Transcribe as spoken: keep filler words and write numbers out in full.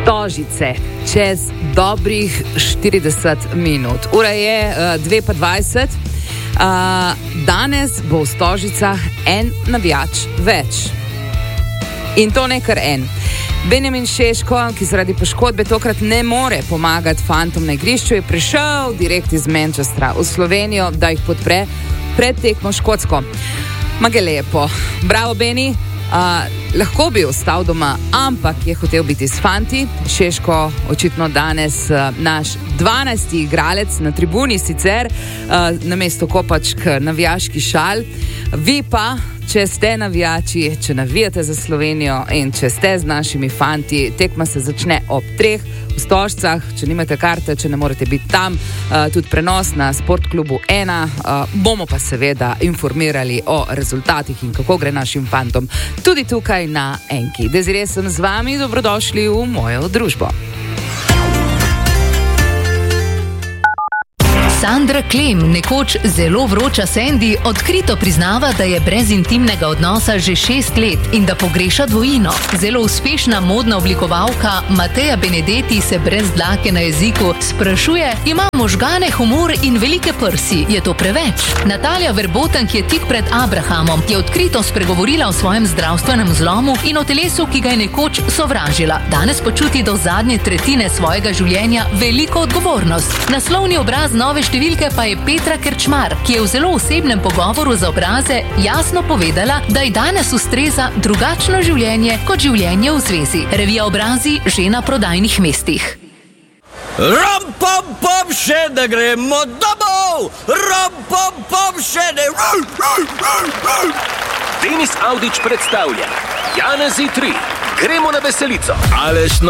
Stožice čez dobrih štirideset minut. Ura je uh, dve pa dvajset. Uh, danes bo v Stožicah en navijač več. In to ne kar en. Benjamin Šeško, ki zaradi poškodbe tokrat ne more pomagati fantom na igrišču, je prišel direkt iz Manchestra v Slovenijo, da jih podpre pred tekmo Škotsko. Mage lepo. Bravo, Beni. Uh, lahko bi ostal doma, ampak je hotel biti s fanti. Šeško očitno danes uh, naš dvanajsti igralec na tribuni sicer, uh, namesto kopačk navijaški šal. Vi pa, če ste navijači, če navijate za Slovenijo in če ste z našimi fanti, tekma se začne ob treh v Stožcah. Če nimate karte, če ne morete biti tam, uh, tudi prenos na Sportklubu ena. Uh, bomo pa seveda informirali o rezultatih in kako gre našim fantom tudi tukaj na Enki. Desiree sem z vami, dobrodošli v mojo družbo. Sandra Klem, nekoč zelo vroča Sandy, odkrito priznava, da je brez intimnega odnosa že šest let in da pogreša dvojino. Zelo uspešna modna oblikovalka Mateja Benedetti se brez dlake na jeziku sprašuje, ima možgane, humor in velike prsi. Je to preveč? Natalija Verboten, ki je tik pred Abrahamom, je odkrito spregovorila o svojem zdravstvenem zlomu in o telesu, ki ga je nekoč sovražila. Danes počuti do zadnje tretjine svojega življenja veliko odgovornost. Naslovni obraz nove številke pa je Petra Kerčmar, ki je v zelo osebnem pogovoru za Obraze jasno povedala, da ji danes ustreza drugačno življenje kot življenje v zvezi. Revija Obrazi že na prodajnih mestih. Ram, pom, pom, še da gremo domov! Ram, pom, pom, še ne... Denis Avdić predstavlja Janezi tri. Gremo na veselico. Aleš